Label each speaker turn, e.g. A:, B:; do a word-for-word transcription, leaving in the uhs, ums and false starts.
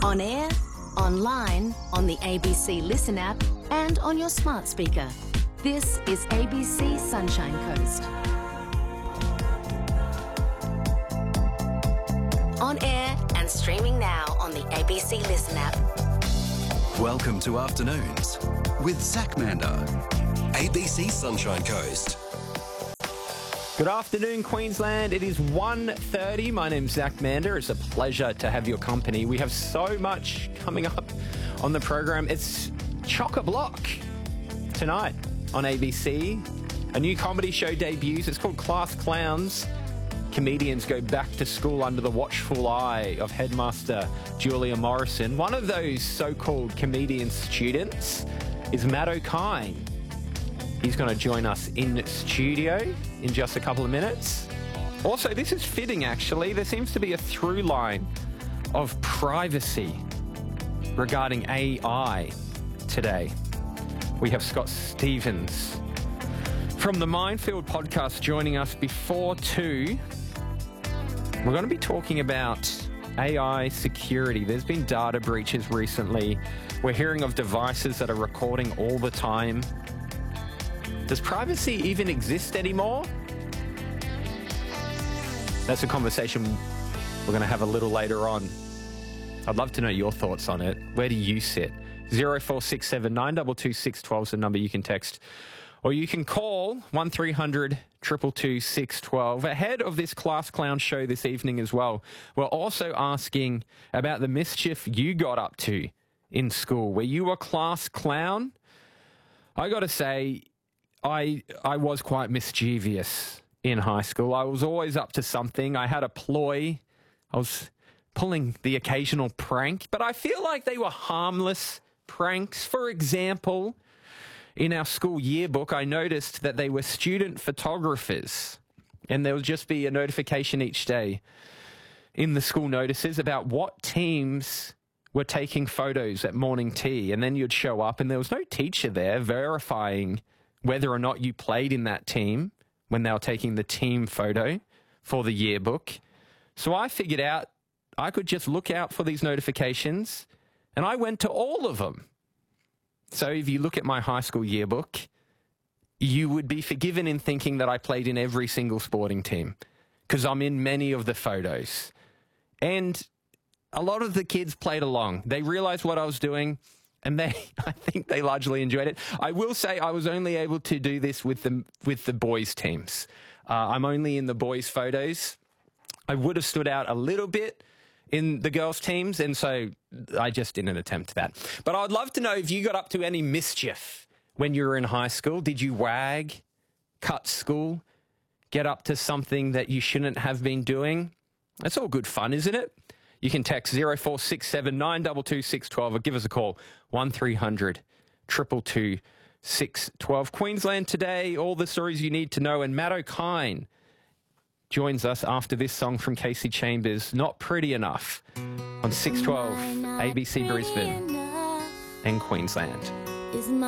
A: On air, online, on the A B C Listen app and on your smart speaker. This is A B C Sunshine Coast. On air and streaming now on the A B C Listen app.
B: Welcome to Afternoons with Zach Mander, A B C Sunshine Coast.
C: Good afternoon, Queensland. It is one thirty. My name's Zach Mander. It's a pleasure to have your company. We have so much coming up on the program. It's chock-a-block tonight on A B C. A new comedy show debuts. It's called Class Clowns. Comedians go back to school under the watchful eye of headmaster Julia Morrison. One of those so-called comedian students is Matt O'Kine. He's going to join us in studio in just a couple of minutes. Also, this is fitting, actually. There seems to be a through line of privacy regarding A I today. We have Scott Stevens from the Minefield podcast joining us before two. We're going to be talking about A I security. There's been data breaches recently. We're hearing of devices that are recording all the time. Does privacy even exist anymore? That's a conversation we're going to have a little later on. I'd love to know your thoughts on it. Where do you sit? zero four six seven nine two two six one two is the number you can text. Or you can call one three hundred two two two six one two. Ahead of this Class Clown show this evening as well, we're also asking about the mischief you got up to in school. Were you a class clown? I got to say, I I was quite mischievous in high school. I was always up to something. I had a ploy. I was pulling the occasional prank, but I feel like they were harmless pranks. For example, in our school yearbook, I noticed that they were student photographers, and there would just be a notification each day in the school notices about what teams were taking photos at morning tea, and then you'd show up and there was no teacher there verifying whether or not you played in that team when they were taking the team photo for the yearbook. So I figured out I could just look out for these notifications, and I went to all of them. So if you look at my high school yearbook, you would be forgiven in thinking that I played in every single sporting team because I'm in many of the photos. And a lot of the kids played along. They realized what I was doing, and they, I think they largely enjoyed it. I will say I was only able to do this with the, with the boys' teams. Uh, I'm only in the boys' photos. I would have stood out a little bit in the girls' teams, and so I just didn't attempt that. But I'd love to know if you got up to any mischief when you were in high school. Did you wag, cut school, get up to something that you shouldn't have been doing? That's all good fun, isn't it? You can text zero four six seven nine two two six one two or give us a call, one three hundred two two two six one two. Queensland today, all the stories you need to know, and Matt O'Kine joins us after this song from Casey Chambers, Not Pretty Enough, on six twelve A B C Brisbane and Queensland.